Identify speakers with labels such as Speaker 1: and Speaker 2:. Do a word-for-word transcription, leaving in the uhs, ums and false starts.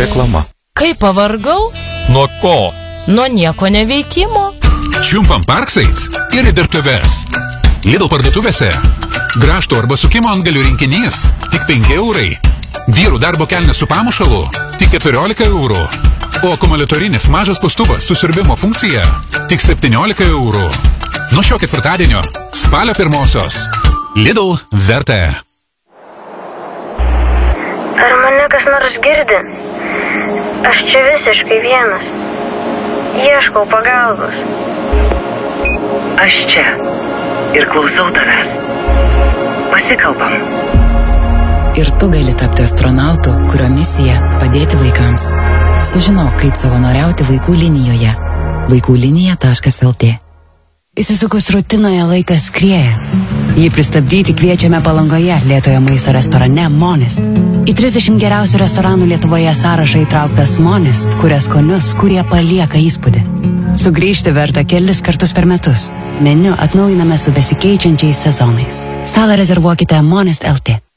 Speaker 1: Reklama.
Speaker 2: Kaip pavargau?
Speaker 3: Nuo ko?
Speaker 2: Nuo nieko neveikimo.
Speaker 4: Čiumpam Parkside ir į dirbtuves. Lidl parduotuvėse. Grąžto arba sukimo antgalių rinkinys. Tik penki eurai. Vyrų darbo kelnes su pamušalu. Tik keturiolika eurų. O akumuliatorinis mažas pustuvas su siurbimo funkcija. Tik septyniolika eurų. Nuo šio ketvirtadienio. Spalio pirmosios. Lidl vertė.
Speaker 5: Ar mane kas nors girdi? Aš čia visiškai vienas. Ieškau pagalbos.
Speaker 6: Aš čia ir klausau tavęs. Pasikalbam.
Speaker 7: Ir tu gali tapti astronautu, kurio misija padėti vaikams. Sužinok, kaip savanoriauti vaikų linijoje. vaikų linija taškas el tė.
Speaker 8: Įsisukus rutinoje laikas skrieja. Jį pristabdyti kviečiame Palangoje lėtojo maisto restorane Monist. Į trisdešimt geriausių restoranų Lietuvoje sąrašą įtrauktas Monist, kuria skonius, kurie palieka įspūdį. Sugrįžti verta kelis kartus per metus. Meniu atnaujiname su besikeičiančiais sezonais. Stalą rezervuokite Monist taškas el tė.